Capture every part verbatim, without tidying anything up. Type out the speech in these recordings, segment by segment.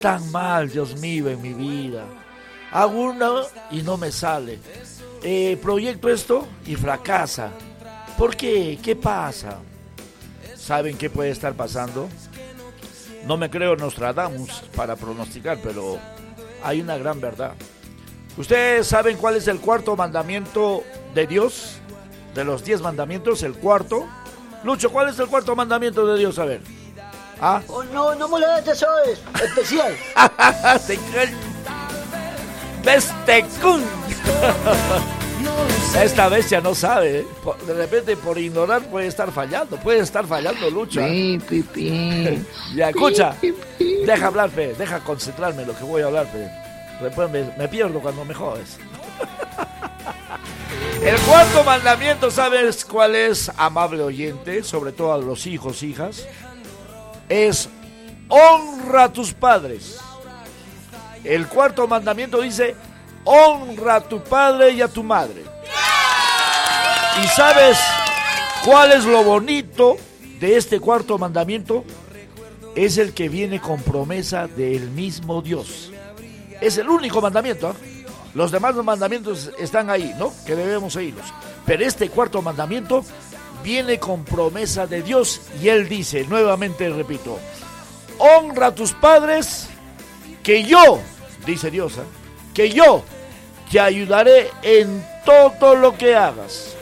tan mal, Dios mío, en mi vida. Hago uno y no me sale. Eh, proyecto esto y fracasa. ¿Por qué? ¿Qué pasa? ¿Saben qué puede estar pasando? No me creo Nostradamus para pronosticar, pero hay una gran verdad. ¿Ustedes saben cuál es el cuarto mandamiento de Dios? De los diez mandamientos, el cuarto. Lucho, ¿cuál es el cuarto mandamiento de Dios? A ver. ¿Ah? Oh, no, no me lo das, eso es especial. Bestecún. Esta bestia no sabe, ¿eh? De repente por ignorar puede estar fallando, puede estar fallando Lucho. Sí, pipí. Ya, escucha, deja hablar, pe, deja concentrarme en lo que voy a hablar, pe. Después me, me pierdo cuando me jodes. El cuarto mandamiento, ¿sabes cuál es, amable oyente? Sobre todo a los hijos, hijas. Es honra a tus padres. El cuarto mandamiento dice: honra a tu padre y a tu madre. ¿Y sabes cuál es lo bonito de este cuarto mandamiento? Es el que viene con promesa del mismo Dios. Es el único mandamiento, ¿eh? Los demás mandamientos están ahí, ¿no? Que debemos seguirlos. Pero este cuarto mandamiento viene con promesa de Dios y Él dice, nuevamente repito, honra a tus padres, que yo, dice Dios, ¿eh? que yo te ayudaré en todo lo que hagas.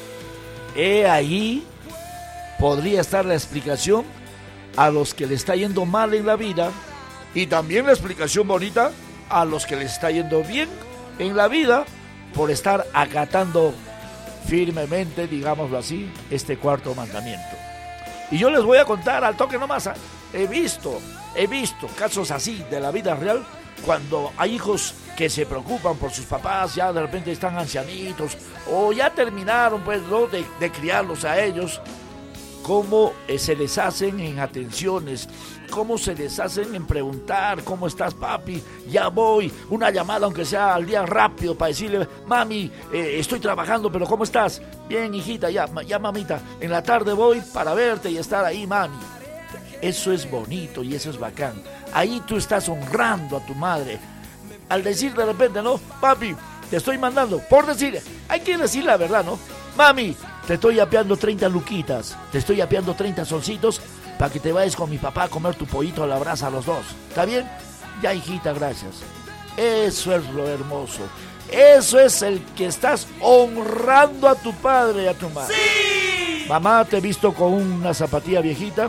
He ahí podría estar la explicación a los que le está yendo mal en la vida y también la explicación bonita a los que les está yendo bien en la vida por estar acatando firmemente, digámoslo así, este cuarto mandamiento. Y yo les voy a contar al toque nomás, ¿eh? he visto, he visto casos así de la vida real, cuando hay hijos que se preocupan por sus papás, ya de repente están ancianitos, o ya terminaron pues, ¿no? de, de criarlos a ellos, cómo eh, se les hacen en atenciones, cómo se les hacen en preguntar, ¿cómo estás, papi? Ya voy, una llamada aunque sea al día rápido para decirle, mami, eh, estoy trabajando, pero ¿cómo estás? Bien, hijita, ya, ya mamita, en la tarde voy para verte y estar ahí, mami. Eso es bonito y eso es bacán. Ahí tú estás honrando a tu madre. Al decir de repente, ¿no? Papi, te estoy mandando, por decir, hay que decir la verdad, ¿no? Mami, te estoy apeando treinta luquitas, te estoy apeando treinta solcitos para que te vayas con mi papá a comer tu pollito a la brasa a los dos. ¿Está bien? Ya, hijita, gracias. Eso es lo hermoso. Eso es el que estás honrando a tu padre y a tu madre. ¡Sí! Mamá, te he visto con una zapatilla viejita.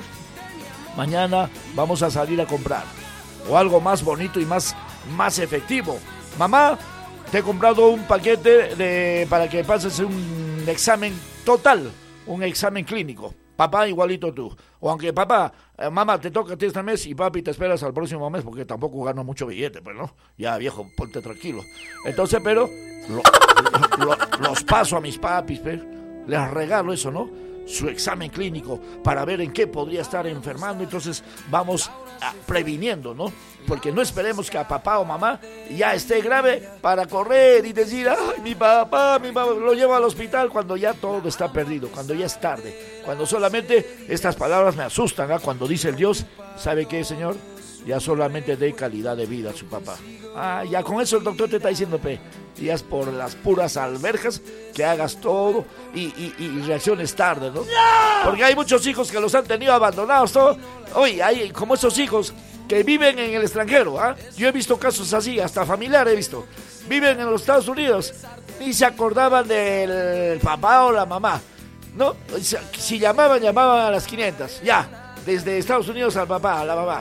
Mañana vamos a salir a comprar. O algo más bonito y más, más efectivo. Mamá, te he comprado un paquete de, para que pases un examen total, un examen clínico. Papá, igualito tú. O aunque papá, eh, mamá, te toca a ti este mes y papi te esperas al próximo mes porque tampoco gano mucho billete, pues, ¿no? Ya, viejo, ponte tranquilo. Entonces, pero, lo, lo, los paso a mis papis, pues, les regalo eso, ¿no? Su examen clínico para ver en qué podría estar enfermando. Entonces vamos a, previniendo, ¿no? Porque no esperemos que a papá o mamá ya esté grave para correr y decir, ay, mi papá, mi mamá, lo llevo al hospital cuando ya todo está perdido, cuando ya es tarde, cuando solamente estas palabras me asustan, ¿eh? Cuando dice el Dios, ¿sabe qué, Señor? Ya solamente dé calidad de vida a su papá. Ah, ya con eso el doctor te está diciendo, pe, ya es por las puras alberjas que hagas todo y, y, y reacciones tarde, ¿no? ¡No! Porque hay muchos hijos que los han tenido abandonados, todo. Oye, hay como esos hijos que viven en el extranjero, ¿ah? Yo he visto casos así, hasta familiar he visto. Viven en los Estados Unidos, ni se acordaban del papá o la mamá, ¿no? Si llamaban, llamaban a las quinientas, ya, desde Estados Unidos al papá, a la mamá.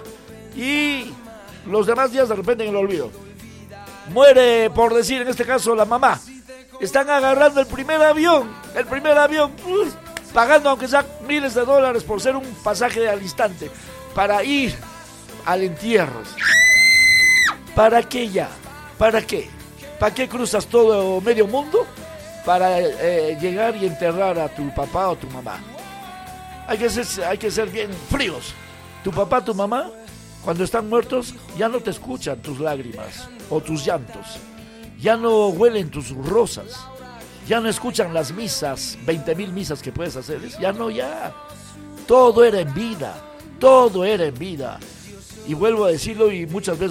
Y los demás días de repente en el olvido. Muere, por decir en este caso, la mamá. Están agarrando el primer avión, el primer avión, uf, pagando aunque sea miles de dólares por ser un pasaje al instante, para ir al entierro. ¿Para qué ya? ¿Para qué? ¿Para qué cruzas todo medio mundo? Para eh, llegar y enterrar a tu papá o tu mamá. Hay que ser, hay que ser bien fríos. Tu papá, tu mamá, cuando están muertos, ya no te escuchan tus lágrimas o tus llantos. Ya no huelen tus rosas. Ya no escuchan las misas, veinte mil misas que puedes hacerles. Ya no, ya. Todo era en vida. Todo era en vida. Y vuelvo a decirlo y muchas veces